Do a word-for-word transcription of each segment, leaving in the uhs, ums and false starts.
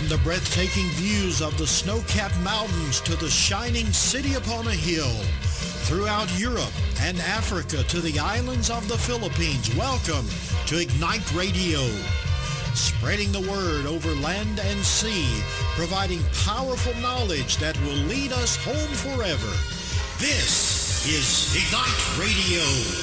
From the breathtaking views of the snow-capped mountains to the shining city upon a hill, throughout Europe and Africa to the islands of the Philippines, welcome to Ignite Radio. Spreading the word over land and sea, providing powerful knowledge that will lead us home forever. This is Ignite Radio.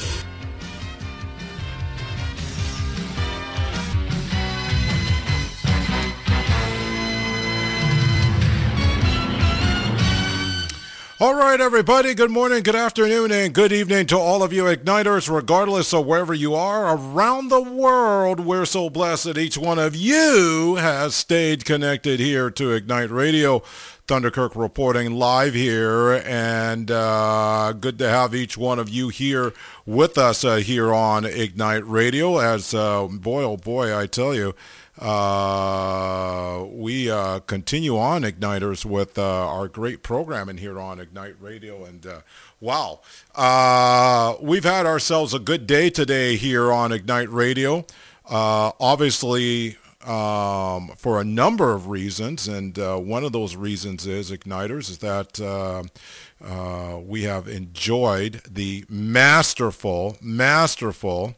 All right, everybody, good morning, good afternoon, and good evening to all of you Igniters, regardless of wherever you are around the world. We're so blessed that each one of you has stayed connected here to Ignite Radio. Thunderkirk reporting live here, and uh, good to have each one of you here with us uh, here on Ignite Radio. As, uh, boy, oh boy, I tell you, Uh, we uh, continue on, Igniters, with uh, our great programming here on Ignite Radio. And uh, wow, uh, we've had ourselves a good day today here on Ignite Radio. Uh, obviously, um, for a number of reasons. And uh, one of those reasons is, Igniters, is that uh, uh, we have enjoyed the masterful, masterful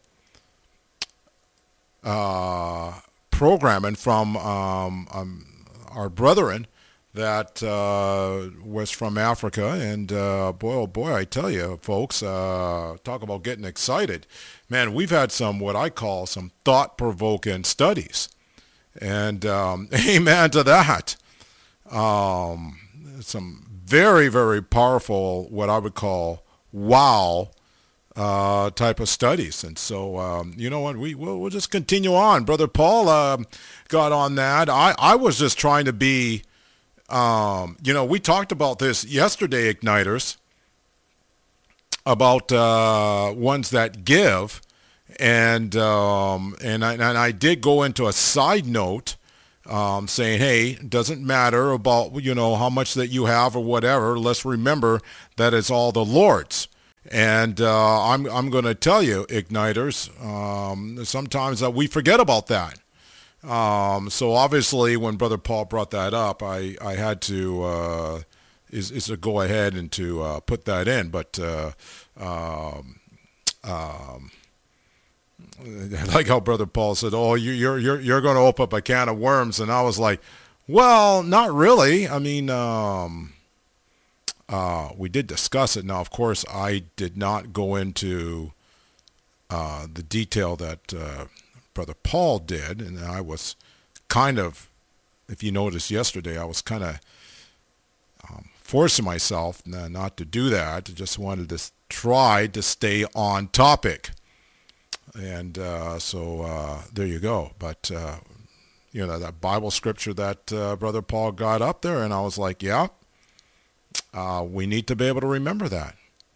uh programming from um, um, our brethren that uh, was from Africa, and uh, boy, oh boy, I tell you, folks, uh, talk about getting excited. Man, we've had some, what I call some thought-provoking studies, and um, amen to that. Um, some very, very powerful, what I would call wow Uh, type of studies. And so, um, you know what, we, we'll, we'll just continue on. Brother Paul uh, got on that. I, I was just trying to be, um, you know, we talked about this yesterday, Igniters, about uh, ones that give. And, um, and, I, and I did go into a side note um, saying, hey, it doesn't matter about, you know, how much that you have or whatever. Let's remember that it's all the Lord's. And uh, I'm I'm going to tell you, Igniters, um, sometimes uh, we forget about that. Um, so obviously, when Brother Paul brought that up, I, I had to uh, is is to go ahead and to uh, put that in. But uh, um, um, I like how Brother Paul said, "Oh, you, you're you're you're going to open up a can of worms," and I was like, "Well, not really. I mean." Um, Uh, we did discuss it. Now, of course, I did not go into uh, the detail that uh, Brother Paul did, and I was kind of, if you noticed yesterday, I was kind of um, forcing myself not to do that. I just wanted to try to stay on topic. And uh, so uh, there you go. But, uh, you know, that Bible scripture that uh, Brother Paul got up there, and I was like, yeah. Uh, we need to be able to remember that,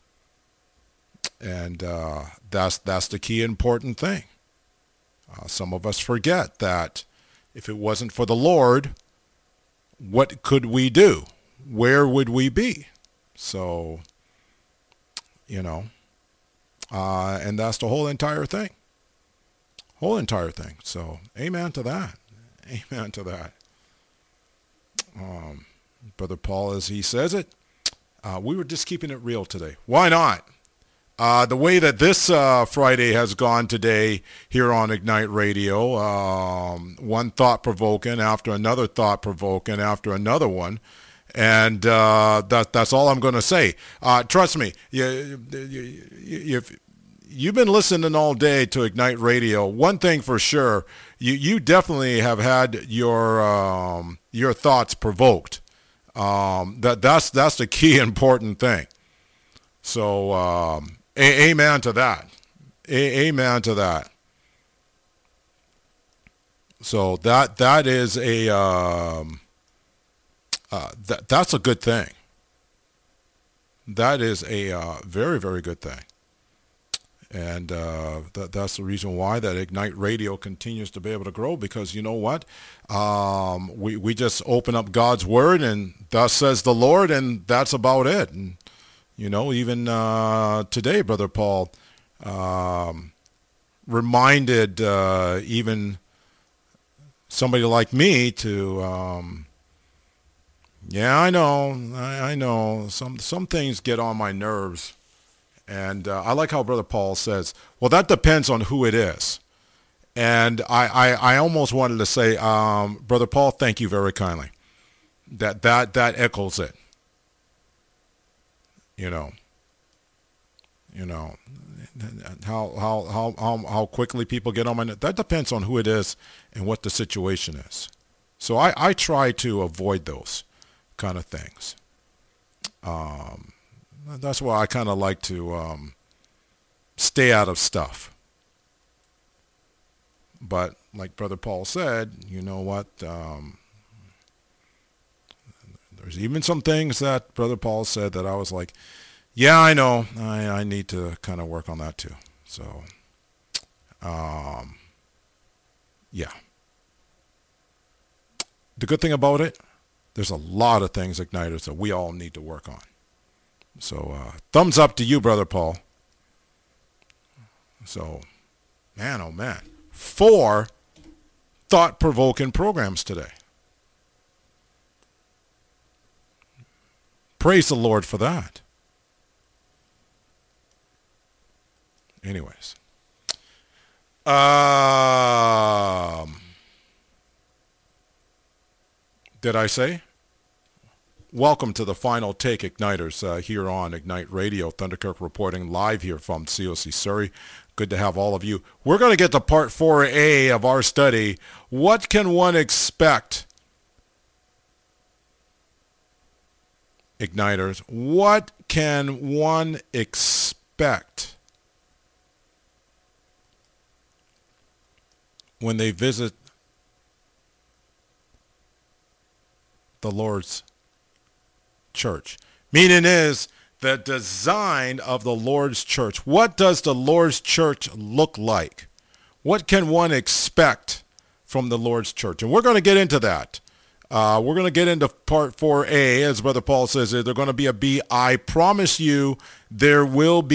and uh, that's that's the key important thing. Uh, some of us forget that if it wasn't for the Lord, what could we do? Where would we be? So, you know, uh, and that's the whole entire thing. Whole entire thing. So, amen to that. Amen to that. Um, Brother Paul, as he says it, uh, we were just keeping it real today. Why not? Uh, the way that this uh, Friday has gone today here on Ignite Radio, um, one thought-provoking after another thought-provoking after another one, and uh, that, that's all I'm going to say. Uh, trust me, you, you, you, if you've been listening all day to Ignite Radio, one thing for sure, you, you definitely have had your um, your thoughts provoked. Um, that that's that's the key important thing. So um, a- amen to that. A- amen to that. So that that is a um, uh, that that's a good thing. That is a uh, very very good thing. And uh, that, that's the reason why that Ignite Radio continues to be able to grow, because you know what? Um, we, we just open up God's Word, and thus says the Lord, and that's about it. And, you know, even uh, today, Brother Paul um, reminded uh, even somebody like me to, um, yeah, I know, I, I know, some some things get on my nerves. And uh, I like how Brother Paul says, well, that depends on who it is. And I, I, I almost wanted to say, um, Brother Paul, thank you very kindly. That that that echoes it. You know. You know, how how how how how quickly people get on my, that depends on who it is and what the situation is. So I, I try to avoid those kind of things. Um, that's why I kind of like to um, stay out of stuff. But like Brother Paul said, you know what? Um, there's even some things that Brother Paul said that I was like, yeah, I know. I, I need to kind of work on that too. So, um, yeah. The good thing about it, there's a lot of things, Igniters, that we all need to work on. So, uh, thumbs up to you, Brother Paul. So, man, oh man. Four thought-provoking programs today. Praise the Lord for that. Anyways. Um, did I say? Welcome to the Final Take, Igniters, uh, here on Ignite Radio. Thunderkirk reporting live here from C O C Surrey. Good to have all of you. We're going to get to part four A of our study. What can one expect? Igniters, what can one expect when they visit the Lord's church? Meaning is the design of the Lord's church. What does the Lord's church look like? What can one expect from the Lord's church? And we're going to get into that. Uh, we're going to get into part four A. As Brother Paul says, there's going to be a B. I promise you there will be